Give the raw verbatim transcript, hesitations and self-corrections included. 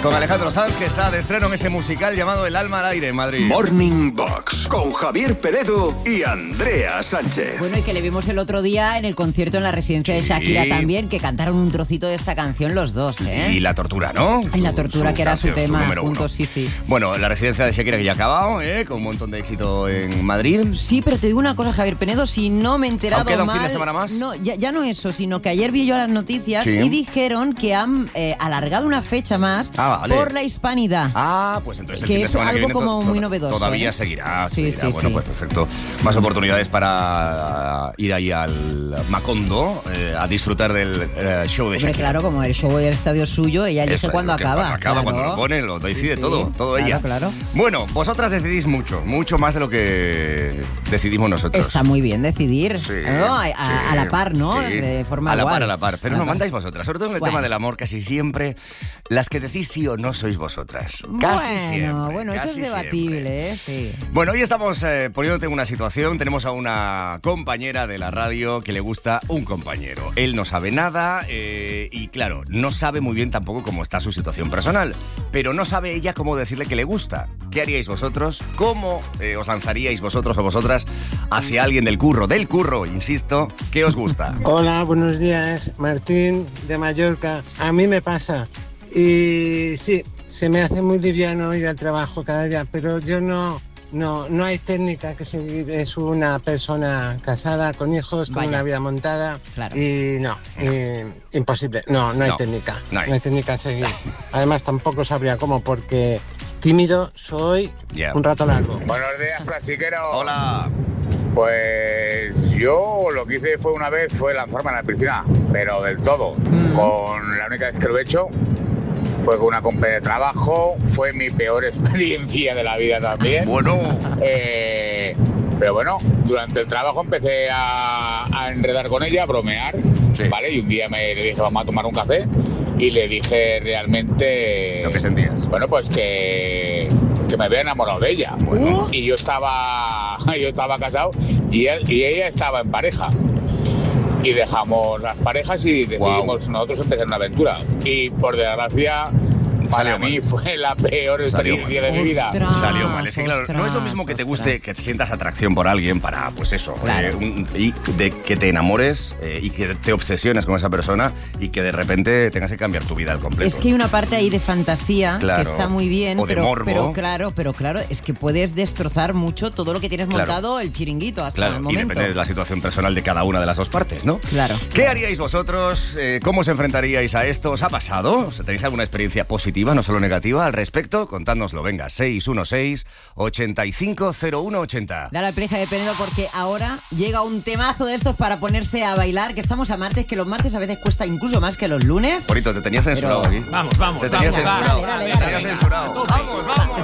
Con Alejandro Sanz, que está de estreno en ese musical llamado El alma al aire en Madrid. Morning Box, con Javier Penedo y Andrea Sánchez. Bueno, y que le vimos el otro día en el concierto en la residencia sí. de Shakira también, que cantaron un trocito de esta canción los dos, ¿eh? Y La tortura, ¿no? Y La tortura, su, que era canción, su tema, su juntos, sí, sí. Bueno, la residencia de Shakira que ya ha acabado, ¿eh? Con un montón de éxito en Madrid. Sí, pero te digo una cosa, Javier Penedo, si no me he enterado ¿Aún queda un mal... fin de semana más? No, ya, ya no eso, sino que ayer vi yo las noticias sí. y dijeron que han eh, alargado una fecha más ah, vale. por la hispanidad. Ah, pues entonces el que fin de semana es algo que viene como to- muy novedoso. Todavía ¿eh? seguirá. Sí, seguirá. sí, bueno, sí. pues perfecto. Más oportunidades para ir ahí al Macondo eh, a disfrutar del eh, show de Hombre, Shakira. claro, como el show del estadio suyo, ella elige Eso, cuando que acaba. Cuando acaba, claro. cuando lo pone, lo decide sí, sí. todo, todo claro, ella. Claro. Bueno, vosotras decidís mucho, mucho más de lo que decidimos nosotros. Está muy bien decidir. Sí, ¿no? a, sí, a la par, ¿no? Sí. De forma a la igual. par, a la par. Pero a no par. mandáis vosotras. Sobre todo en el bueno. tema del amor, casi siempre las que decís sí o no sois vosotras. Casi bueno, siempre. Bueno, eso es casi debatible, siempre. ¿eh? Sí. Bueno, hoy estamos eh, poniéndote en una situación. Tenemos a una compañera de la radio que le gusta un compañero. Él no sabe nada eh, y, claro, no sabe muy bien tampoco cómo está su situación personal. Pero no sabe ella cómo decirle que le gusta. ¿Qué haríais vosotros? ¿Cómo eh, os lanzaríais vosotros o vosotras hacia alguien del curro? Del curro, insisto. ¿Qué os gusta? Hola, buenos días. Martín, de Mallorca. A mí me pasa. Y sí, se me hace muy liviano ir al trabajo cada día, pero yo no... No, no hay técnica que seguir. Es una persona casada, con hijos, con Vaya. una vida montada. Claro. Y no, y, imposible. No, no hay No, técnica. no hay. No hay técnica a seguir. Además, tampoco sabría cómo, porque tímido soy Yeah. un rato largo. Buenos días, clasiqueros. Hola. Pues yo lo que hice fue una vez fue lanzarme a la piscina, pero del todo. Mm. Con la única vez que lo he hecho fue con una compañera de trabajo, fue mi peor experiencia de la vida también. Bueno. Eh, pero bueno, durante el trabajo empecé a, a enredar con ella, a bromear, Sí. ¿vale? Y un día me le dije, vamos a tomar un café, y le dije realmente... Lo que sentías. Bueno, pues que, que me había enamorado de ella. Bueno. Y yo estaba, yo estaba casado y, él, y ella estaba en pareja. Y dejamos las parejas y decidimos Wow. nosotros empezar una aventura. Y por desgracia, para Salió mí mal. fue la peor Salió experiencia mal. de mi vida. Ostras. Salió mal. Es que, claro, no es lo mismo que te guste, ostras. que te sientas atracción por alguien para, pues eso, Claro. eh, un- y de que te enamores eh, y que te obsesiones con esa persona y que de repente tengas que cambiar tu vida al completo. Es que hay una parte ahí de fantasía Claro. que está muy bien, O de pero, morbo. pero claro, pero claro, es que puedes destrozar mucho todo lo que tienes Claro. montado, el chiringuito hasta Claro, el y momento. depende de la situación personal de cada una de las dos partes, ¿no? Claro. ¿Qué haríais vosotros? Eh, ¿Cómo os enfrentaríais a esto? ¿Os ha pasado? ¿Os ¿Tenéis alguna experiencia positiva, no solo negativa, al respecto? Contádnoslo, venga, seis uno seis, ocho cinco cero uno ocho cero. Dale al pleja de Penedo porque ahora llega un temazo de estos para ponerse a bailar, que estamos a martes, que los martes a veces cuesta incluso más que los lunes. Bonito, te tenía censurado Pero- aquí. Vamos, vamos, Te tenía vamos, censurado. dale, dale, Te dale, tenía venga, censurado. a tope. Vamos, vamos.